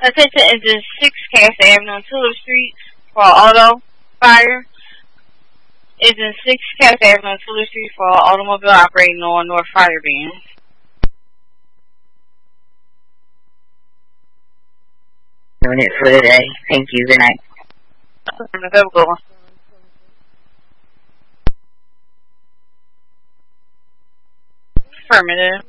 Attention engine 6 Cass Avenue on Tulip Street for auto fire. Engine 6 Cass Avenue on Tulip Street for automobile operating on North Fireband. Doing it for today. Thank you. Good night. Have a good one. Affirmative.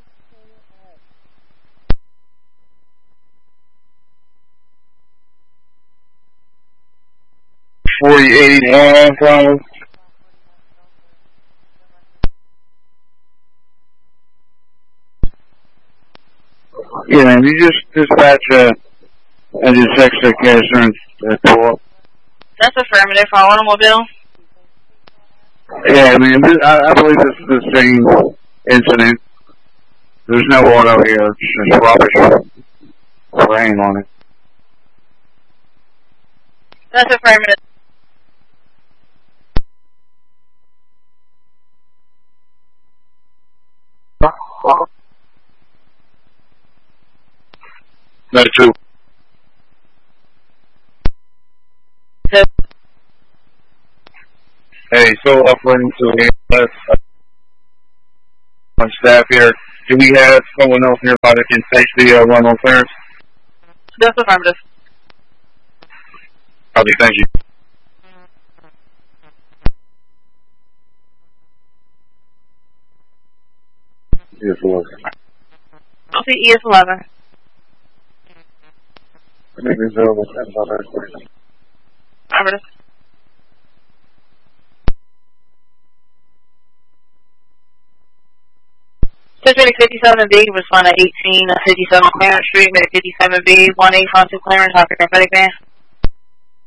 $40.81 Yeah, man, you just dispatch engine 6 to Cass pull up. That's affirmative for automobile. Yeah, I mean, I believe this is the same incident. There's no auto here. It's just rubbish spraying on it. That's affirmative. No, 2. Hey, so according to on staff here, do we have someone else nearby that can take the run on clearance? That's affirmative. Okay, thank you. ES11. I'll see ES11. Affirmative. Medic 57B, respond to 18 57 Clarence Street, Medic 57B, 1-8 Frontal Clarence, African Medic Man.